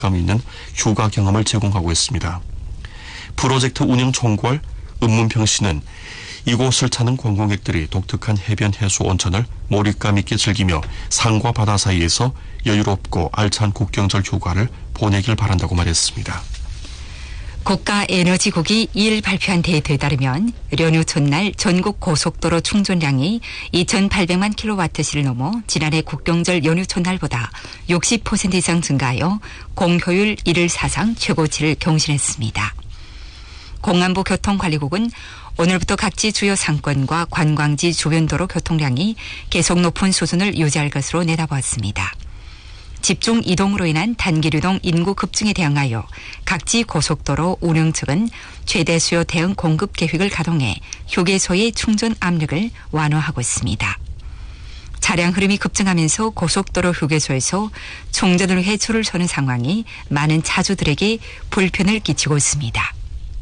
감 있는 휴가 경험을 제공하고 있습니다. 프로젝트 운영 총괄 은문평 씨는 이곳을 찾는 관광객들이 독특한 해변 해수 온천을 몰입감 있게 즐기며 산과 바다 사이에서 여유롭고 알찬 국경절 휴가를 보내길 바란다고 말했습니다. 국가에너지국이 2일 발표한 데이터에 따르면 연휴 첫날 전국 고속도로 충전량이 2,800만 킬로와트시를 넘어 지난해 국경절 연휴 첫날보다 60% 이상 증가하여 공휴일 1일 사상 최고치를 경신했습니다. 공안부 교통관리국은 오늘부터 각지 주요 상권과 관광지 주변 도로 교통량이 계속 높은 수준을 유지할 것으로 내다보았습니다. 집중 이동으로 인한 단기류동 인구 급증에 대응하여 각지 고속도로 운영 측은 최대 수요 대응 공급 계획을 가동해 휴게소의 충전 압력을 완화하고 있습니다. 차량 흐름이 급증하면서 고속도로 휴게소에서 충전을 위해 줄을 서는 상황이 많은 차주들에게 불편을 끼치고 있습니다.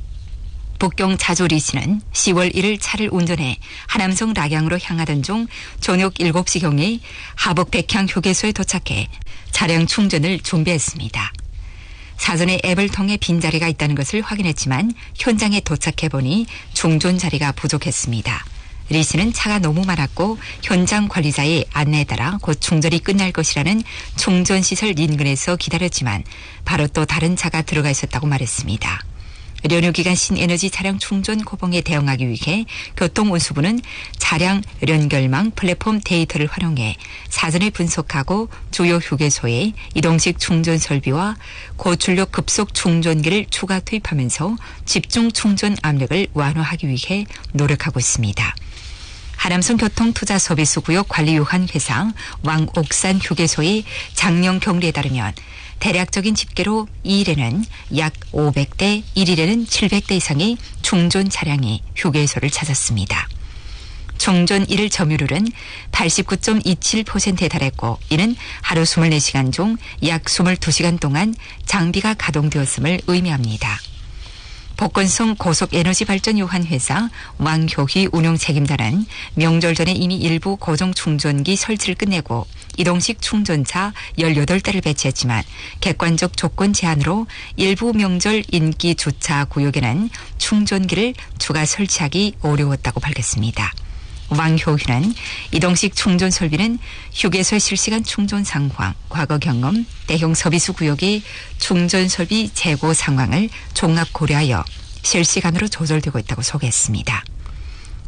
북경 차주 리 씨는 10월 1일 차를 운전해 하남성 락양으로 향하던 중 저녁 7시경에 하북 백향 휴게소에 도착해 차량 충전을 준비했습니다. 사전에 앱을 통해 빈자리가 있다는 것을 확인했지만 현장에 도착해보니 충전 자리가 부족했습니다. 리 씨는 차가 너무 많았고 현장 관리자의 안내에 따라 곧 충전이 끝날 것이라는 충전시설 인근에서 기다렸지만 바로 또 다른 차가 들어가 있었다고 말했습니다. 연휴 기간 신에너지 차량 충전 고봉에 대응하기 위해 교통운수부는 차량 연결망 플랫폼 데이터를 활용해 사전에 분석하고 주요 휴게소에 이동식 충전 설비와 고출력 급속 충전기를 추가 투입하면서 집중 충전 압력을 완화하기 위해 노력하고 있습니다. 하남성 교통투자서비스구역 관리유한 회사 왕옥산 휴게소의 장영 경리에 따르면 대략적인 집계로 2일에는 약 500대, 1일에는 700대 이상의 충전 차량이 휴게소를 찾았습니다. 충전 1일 점유율은 89.27%에 달했고 이는 하루 24시간 중 약 22시간 동안 장비가 가동되었음을 의미합니다. 복건성 고속에너지발전유한 회사 왕효희 운영책임자는 명절 전에 이미 일부 고정충전기 설치를 끝내고 이동식 충전차 18대를 배치했지만 객관적 조건 제한으로 일부 명절 인기 주차 구역에는 충전기를 추가 설치하기 어려웠다고 밝혔습니다. 왕효희는 이동식 충전 설비는 휴게소의 실시간 충전 상황, 과거 경험, 대형 서비스 구역의 충전 설비 재고 상황을 종합 고려하여 실시간으로 조절되고 있다고 소개했습니다.